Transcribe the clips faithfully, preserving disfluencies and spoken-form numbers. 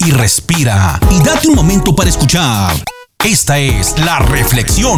y respira y date un momento para escuchar. Esta es La Reflexión.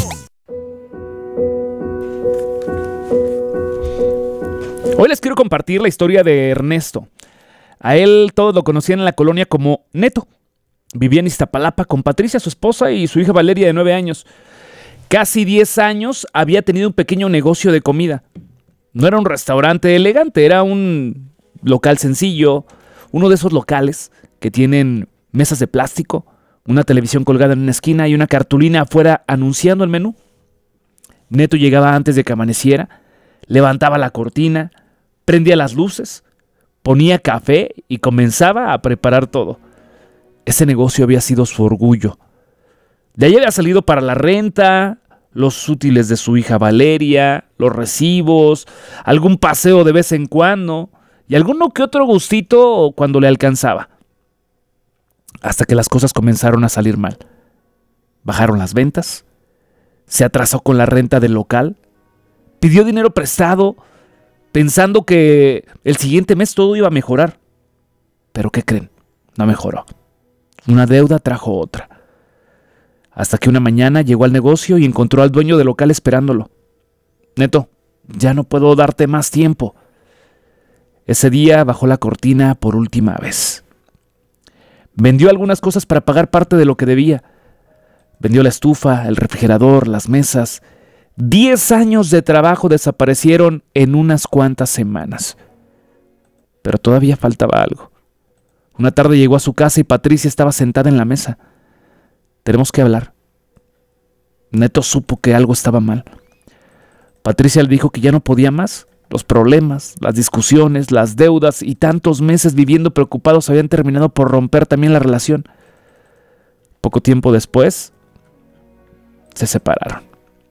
Hoy les quiero compartir la historia de Ernesto. A él todos lo conocían en la colonia como Neto. Vivía en Iztapalapa con Patricia, su esposa, y su hija Valeria, de nueve años. Casi diez años había tenido un pequeño negocio de comida. No era un restaurante elegante, era un local sencillo, uno de esos locales que tienen mesas de plástico, una televisión colgada en una esquina y una cartulina afuera anunciando el menú. Neto llegaba antes de que amaneciera, levantaba la cortina, prendía las luces, ponía café y comenzaba a preparar todo. Ese negocio había sido su orgullo. De ahí había salido para la renta, los útiles de su hija Valeria, los recibos, algún paseo de vez en cuando y alguno que otro gustito cuando le alcanzaba. Hasta que las cosas comenzaron a salir mal. Bajaron las ventas, se atrasó con la renta del local, pidió dinero prestado pensando que el siguiente mes todo iba a mejorar. Pero ¿qué creen? No mejoró. Una deuda trajo otra. Hasta que una mañana llegó al negocio y encontró al dueño del local esperándolo. Neto, ya no puedo darte más tiempo. Ese día bajó la cortina por última vez. Vendió algunas cosas para pagar parte de lo que debía. Vendió la estufa, el refrigerador, las mesas. Diez años de trabajo desaparecieron en unas cuantas semanas. Pero todavía faltaba algo. Una tarde llegó a su casa y Patricia estaba sentada en la mesa. Tenemos que hablar. Neto supo que algo estaba mal. Patricia le dijo que ya no podía más. Los problemas, las discusiones, las deudas y tantos meses viviendo preocupados habían terminado por romper también la relación. Poco tiempo después, se separaron.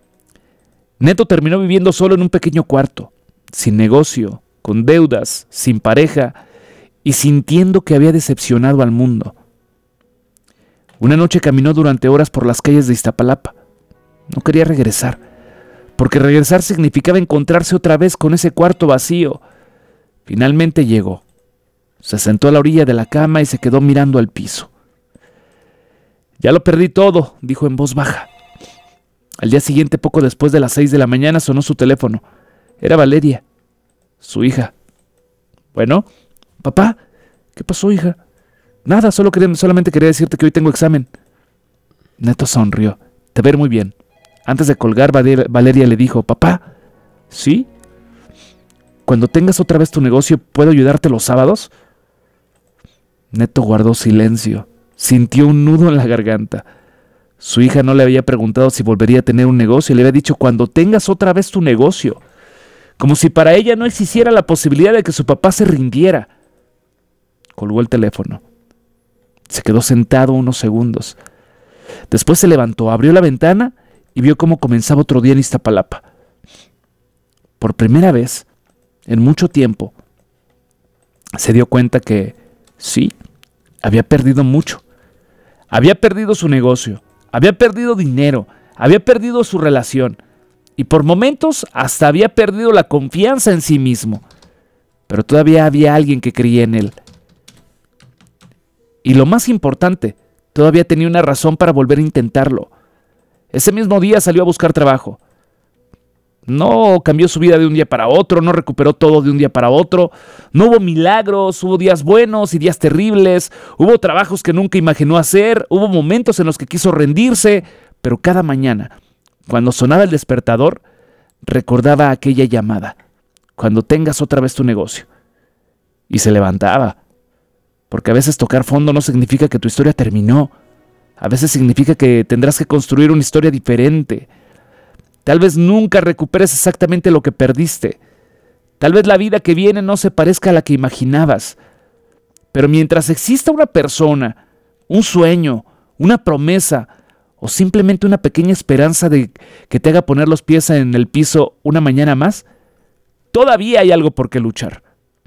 Neto terminó viviendo solo en un pequeño cuarto, sin negocio, con deudas, sin pareja y sintiendo que había decepcionado al mundo. Una noche caminó durante horas por las calles de Iztapalapa. No quería regresar, porque regresar significaba encontrarse otra vez con ese cuarto vacío. Finalmente llegó. Se sentó a la orilla de la cama y se quedó mirando al piso. Ya lo perdí todo, dijo en voz baja. Al día siguiente, poco después de las seis de la mañana, sonó su teléfono. Era Valeria, su hija. Bueno, papá, ¿qué pasó, hija? Nada, solo quería, solamente quería decirte que hoy tengo examen. Neto sonrió. Te ver muy bien. Antes de colgar, Valeria le dijo, papá, ¿sí? Cuando tengas otra vez tu negocio, ¿puedo ayudarte los sábados? Neto guardó silencio. Sintió un nudo en la garganta. Su hija no le había preguntado si volvería a tener un negocio. Le había dicho, cuando tengas otra vez tu negocio. Como si para ella no existiera la posibilidad de que su papá se rindiera. Colgó el teléfono. Se quedó sentado unos segundos. Después se levantó, abrió la ventana y vio cómo comenzaba otro día en Iztapalapa. Por primera vez, en mucho tiempo, se dio cuenta que, sí, había perdido mucho. Había perdido su negocio, había perdido dinero, había perdido su relación y por momentos hasta había perdido la confianza en sí mismo. Pero todavía había alguien que creía en él. Y lo más importante, todavía tenía una razón para volver a intentarlo. Ese mismo día salió a buscar trabajo. No cambió su vida de un día para otro, no recuperó todo de un día para otro. No hubo milagros, hubo días buenos y días terribles. Hubo trabajos que nunca imaginó hacer, hubo momentos en los que quiso rendirse, pero cada mañana, cuando sonaba el despertador, recordaba aquella llamada. Cuando tengas otra vez tu negocio. Y se levantaba. Porque a veces tocar fondo no significa que tu historia terminó. A veces significa que tendrás que construir una historia diferente. Tal vez nunca recuperes exactamente lo que perdiste. Tal vez la vida que viene no se parezca a la que imaginabas. Pero mientras exista una persona, un sueño, una promesa o simplemente una pequeña esperanza de que te haga poner los pies en el piso una mañana más, todavía hay algo por qué luchar.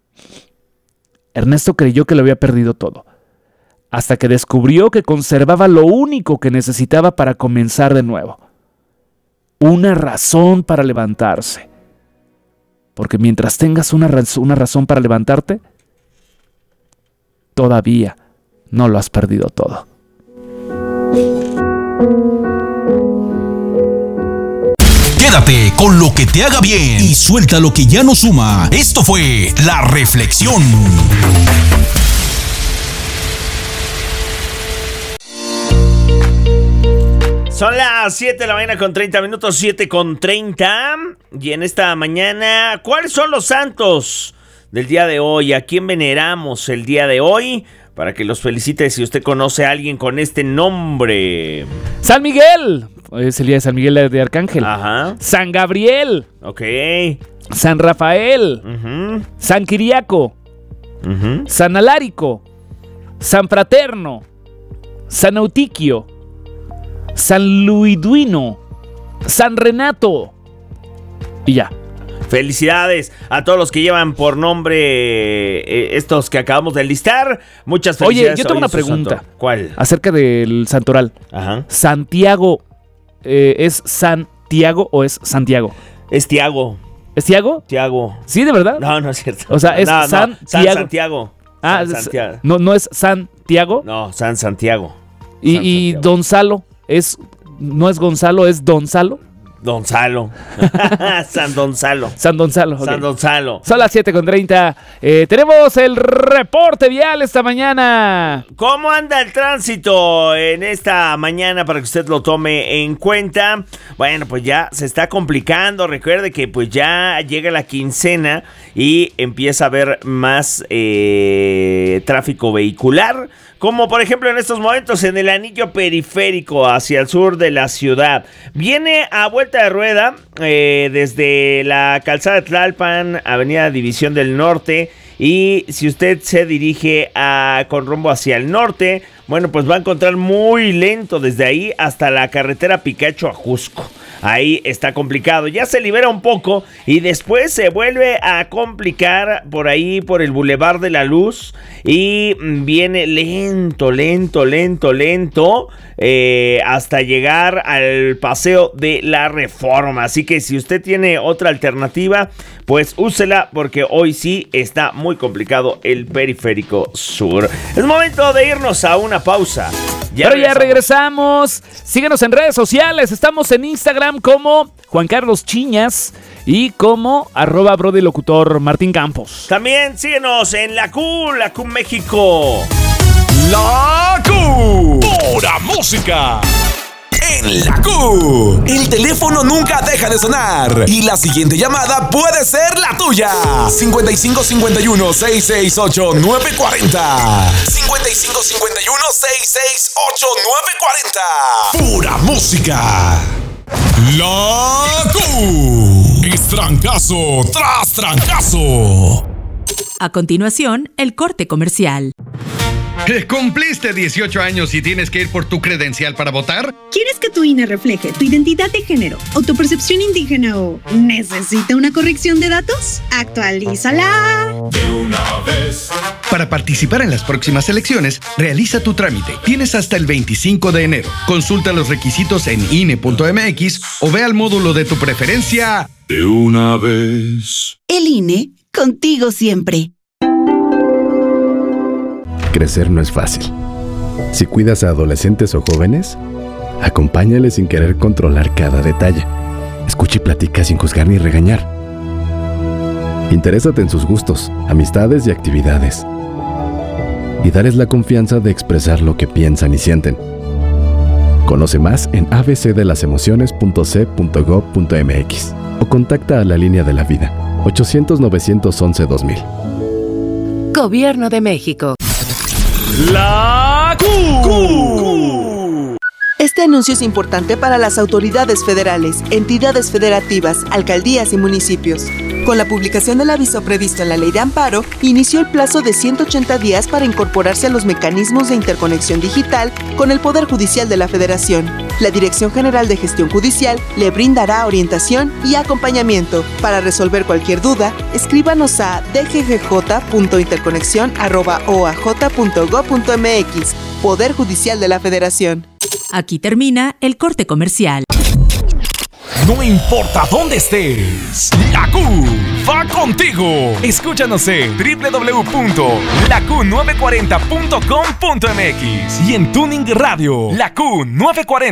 Ernesto creyó que lo había perdido todo, hasta que descubrió que conservaba lo único que necesitaba para comenzar de nuevo. Una razón para levantarse. Porque mientras tengas una, raz- una razón para levantarte, todavía no lo has perdido todo. Quédate con lo que te haga bien y suelta lo que ya no suma. Esto fue La Reflexión. Son las siete de la mañana con treinta minutos, siete con treinta. Y en esta mañana, ¿cuáles son los santos del día de hoy? ¿A quién veneramos el día de hoy? Para que los felicite si usted conoce a alguien con este nombre. San Miguel. Es el día de San Miguel de Arcángel. Ajá. San Gabriel. Ok. San Rafael. Uh-huh. San Kiriaco. Uh-huh. San Alárico. San Fraterno. San Eutiquio. San Luiduino, San Renato y ya. Felicidades a todos los que llevan por nombre eh, estos que acabamos de listar. Muchas felicidades. Oye, yo tengo una su pregunta. santo. ¿Cuál? Acerca del santoral. Ajá. Santiago, eh, ¿es Santiago o es Santiago? Es Tiago. ¿Es Tiago? Tiago. ¿Sí, de verdad? No, no es cierto. O sea, es no, no, San San Tiago. Santiago. Ah, San Santiago. No, no es Santiago. No, San Santiago. Y, San y Santiago. Gonzalo es, no es Gonzalo, es Donzalo. Gonzalo. San Gonzalo. San Gonzalo. Okay. San Gonzalo. Son las siete con treinta. Eh, tenemos el reporte vial esta mañana. ¿Cómo anda el tránsito en esta mañana para que usted lo tome en cuenta? Bueno, pues ya se está complicando. Recuerde que pues ya llega la quincena y empieza a haber más eh, tráfico vehicular. Como por ejemplo en estos momentos en el anillo periférico hacia el sur de la ciudad. Viene a vuelta de rueda eh, desde la calzada de Tlalpan, avenida División del Norte. Y si usted se dirige a, con rumbo hacia el norte, bueno, pues va a encontrar muy lento desde ahí hasta la carretera Picacho a Jusco. Ahí está complicado, ya se libera un poco y después se vuelve a complicar por ahí, por el Boulevard de la Luz, y viene lento, lento, lento, lento eh, hasta llegar al Paseo de la Reforma. Así que si usted tiene otra alternativa, pues úsela, porque hoy sí está muy complicado el periférico sur. Es momento de irnos a una pausa. Ya Pero ya regresamos. regresamos. Síguenos en redes sociales. Estamos en Instagram como Juan Carlos Chiñas y como arroba brodilocutor Martín Campos. También síguenos en la Q, la Q México. La Q. Pura música. En la Q, el teléfono nunca deja de sonar y la siguiente llamada puede ser la tuya. cincuenta y cinco cincuenta y uno, sesenta y seis ocho, nueve cuarenta. cincuenta y cinco cincuenta y uno, sesenta y seis ocho, nueve cuarenta. Pura música. La Q. Es trancazo tras trancazo. A continuación, el corte comercial. ¿Cumpliste dieciocho años y tienes que ir por tu credencial para votar? ¿Quieres que tu I N E refleje tu identidad de género, autopercepción indígena o necesita una corrección de datos? ¡Actualízala! De una vez. Para participar en las próximas elecciones, realiza tu trámite. Tienes hasta el veinticinco de enero. Consulta los requisitos en I N E punto M X o ve al módulo de tu preferencia. De una vez. El I N E, contigo siempre. Crecer no es fácil. Si cuidas a adolescentes o jóvenes, acompáñales sin querer controlar cada detalle. Escucha y platica sin juzgar ni regañar. Interésate en sus gustos, amistades y actividades. Y dales la confianza de expresar lo que piensan y sienten. Conoce más en a b c de las emociones punto c punto gob punto m x o contacta a la línea de la vida ochocientos, novecientos once, dos mil. Gobierno de México. La Q. Este anuncio es importante para las autoridades federales, entidades federativas, alcaldías y municipios. Con la publicación del aviso previsto en la Ley de Amparo, inició el plazo de ciento ochenta días para incorporarse a los mecanismos de interconexión digital con el Poder Judicial de la Federación. La Dirección General de Gestión Judicial le brindará orientación y acompañamiento. Para resolver cualquier duda, escríbanos a d g g j punto interconexión arroba o a j punto gob punto m x. Poder Judicial de la Federación. Aquí termina el corte comercial. No importa dónde estés, la Q va contigo. Escúchanos en doble u doble u doble u punto la q nueve cuarenta punto com punto m x y en Tuning Radio. La Q novecientos cuarenta.